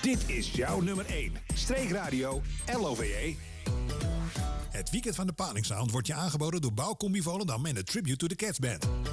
Dit is jouw nummer 1. Streekradio LOVE. Het weekend van de Palingsound wordt je aangeboden door Bouwcombi Volendam en de Tribute to the Cats Band.